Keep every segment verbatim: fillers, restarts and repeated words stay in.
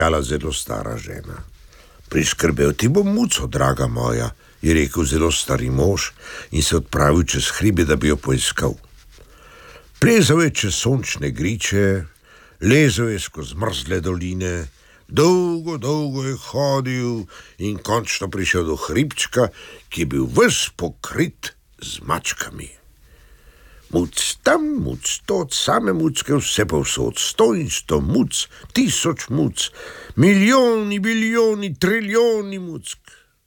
Jala zelo stara žena. Priskrbel ti bom muco, draga moja, je rekel zelo stari mož in se odpravil čez hribe, da bi jo poiskal. Plezal je čez sončne griče, lezel je skozi mrzle doline, dolgo, dolgo je hodil in končno prišel do hribčka, ki je bil ves pokrit z mačkami. Muc tam, muc to, od same mucke vse povsod, sto in sto muc, tisoč muc, milijoni, bilijoni, trilijoni muck.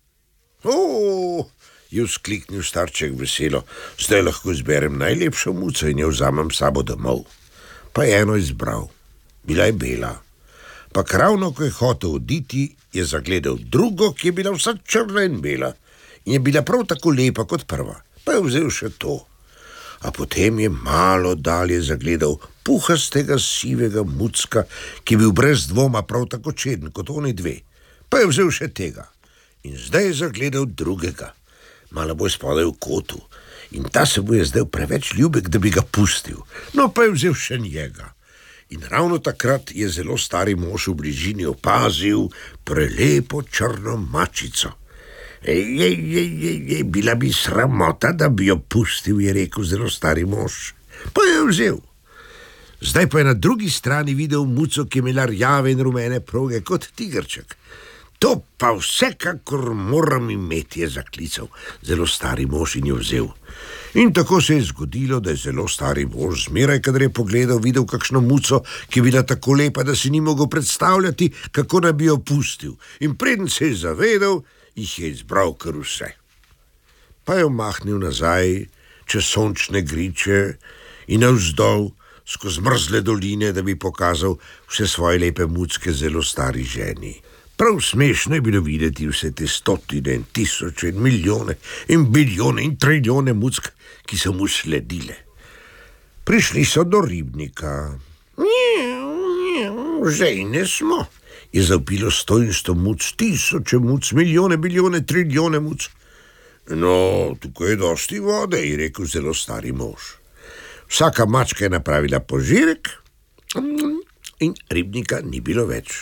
O, je vzkliknil starček veselo, zdaj lahko izberem najlepšo muco in jo vzamem sabo domov. Pa je eno izbral, bila je bela. Pa ravno, ko je hotel oditi, je zagledal drugo, ki je bila vsa črna in bela in je bila prav tako lepa kot prva, pa je vzel še to. A potem je malo dalje zagledal puhastega sivega mucka, ki je bil brez dvoma prav tako čeden kot oni dve, pa je vzel še tega. In zdaj je zagledal drugega, malo bolj spodaj v kotu, in ta se mu je zdaj preveč ljubek, da bi ga pustil, no pa je vzel še njega. In ravno takrat je zelo stari mož v bližini opazil prelepo črno mačico. Ej, ej, ej, ej, ej, bila bi sramota, da bi jo pustil, je rekel zelo stari mož. Pa jo je vzel. Zdaj pa je na drugi strani videl muco, ki je imela rjave in rumene proge kot tigrček. To pa vsekakor moram imeti, je zaklical zelo stari mož in jo vzel. In tako se je zgodilo, da je zelo stari mož zmeraj, kadar je pogledal, videl kakšno muco, ki je bila tako lepa, da si ni mogel predstavljati, kako da bi jo pustil. In preden se je zavedal, jih je izbral kar vse. Pa je omahnil nazaj čez sončne griče in navzdol skozi mrzle doline, da bi pokazal vse svoje lepe mucke zelo stari ženi. Prav smešno je bilo videti vse te stotine in tisoče in milijone in bilijone in trilijone muck, ki so mu sledile. Prišli so do ribnika. Žejne smo, je zavpilo sto in sto muc, tisoče muc, milijone, bilijone, trilijone muc. No, tukaj je dosti vode, je rekel zelo stari mož. Vsaka mačka je napravila požirek in ribnika ni bilo več.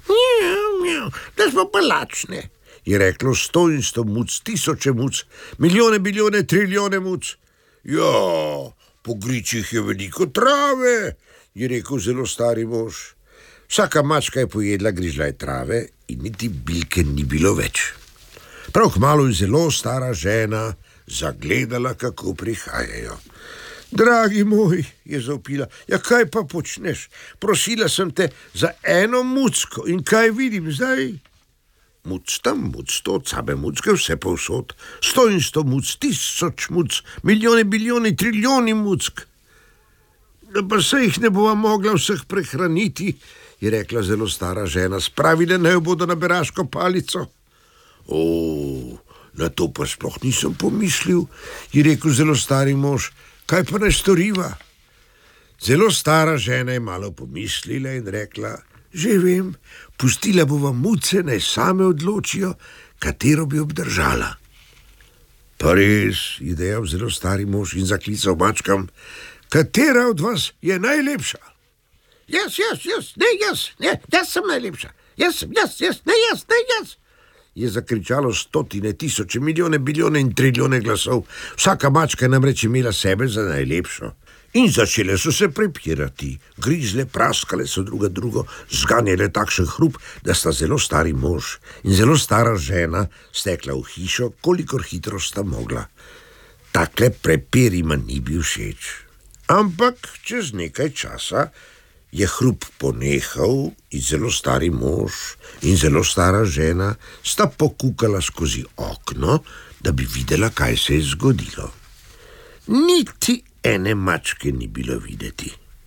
Da smo pa lačne, je reklo sto in sto muc, tisoče muc, milijone, bilijone, trilijone muc. Ja, po gričih je veliko trave, je rekel zelo stari mož. Vsaka mačka je pojedla grižljaj trave in niti bilke ni bilo več. Prav kmalu je zelo stara žena zagledala, kako prihajajo. Dragi moj, je zavpila, ja kaj pa počneš? Prosila sem te za eno mucko in kaj vidim zdaj? Muc tam, muc to, cabe mucke, vse povsod, sto in sto muc, tisoč muc, milijone, bilijoni, trilijoni muck. Da pa se jih ne bova mogla vseh prehraniti, je rekla zelo stara žena, spravile naj bodo na beraško palico. O, na to pa sploh nisem pomislil, je rekel zelo stari mož, kaj pa naj storiva? Zelo stara žena je malo pomislila in rekla, že vem, pustila bova muce, naj same odločijo, katero bi obdržala. Pa res, je dejal zelo stari mož in zaklical mačkam, katera od vas je najlepša? Jaz, jaz, jaz, ne jaz, ne, jaz sem najlepša, jaz sem, jaz, jaz, ne jaz, ne jaz, je zakričalo stotine, tisoče, milijone, bilijone in trilijone glasov. Vsaka mačka je namreč imela sebe za najlepšo. In začele so se prepirati, grizle, praskale so druga drugo, zganjale takšen hrup, da sta zelo stari mož in zelo stara žena stekla v hišo, kolikor hitro sta mogla. Takle prepir jima ni bil všeč. Ampak čez nekaj časa je hrup ponehal in zelo stari mož in zelo stara žena sta pokukala skozi okno, da bi videla, kaj se je zgodilo. Niti ene mačke ni bilo videti.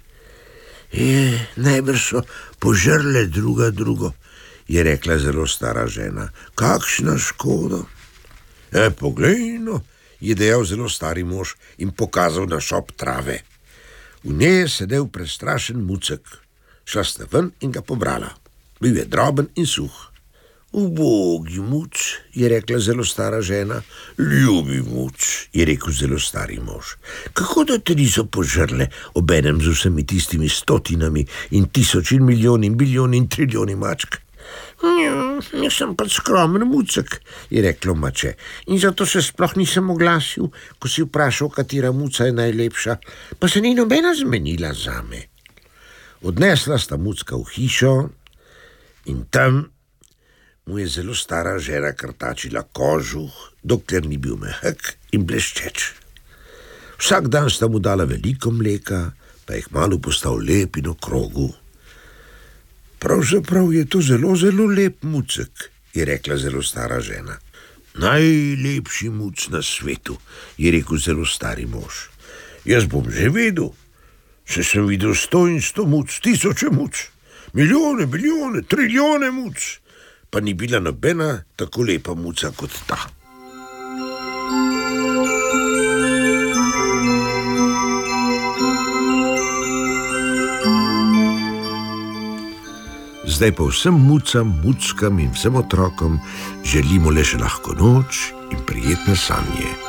Je, najbrž so požrle druga drugo, je rekla zelo stara žena. Kakšna škoda. E, poglej no, je dejal zelo stari mož in pokazal na šop trave. V njej je sedel prestrašen mucek. Šla sta ven in ga pobrala. Bil je droben in suh. Ubogi muc, je rekla zelo stara žena. Ljubi muc, je rekel zelo stari mož. Kako da te niso požrle, obenem z vsemi tistimi stotinami in tisoč in milijoni in bilijoni in trilijoni mačk? Ja, jaz sem pa skromen mucek, je reklo mače, in zato se sploh nisem oglasil, ko si vprašal, katera muca je najlepša, pa se ni nobena zmenila zame. Odnesla sta mucka v hišo in tam mu je zelo stara žena krtačila kožuh, dokler ni bil mehek in bleščeč. Vsak dan sta mu dala veliko mleka, pa je kmalu postal lep in okrogu. Pravzaprav je to zelo, zelo lep mucek, je rekla zelo stara žena. Najlepši muc na svetu, je rekel zelo stari mož. Jaz bom že vedel, se sem videl sto in sto muc, tisoče muc, milijone, bilijone, trilijone muc, pa ni bila nobena tako lepa muca kot ta. Zdaj pa vsem mucam, muckam in vsem otrokom želimo le še lahko noč in prijetne sanje.